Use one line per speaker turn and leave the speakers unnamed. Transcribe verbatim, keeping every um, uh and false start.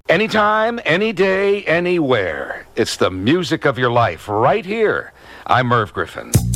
Anytime, any day, anywhere. It's the music of your life right here. I'm Merv Griffin.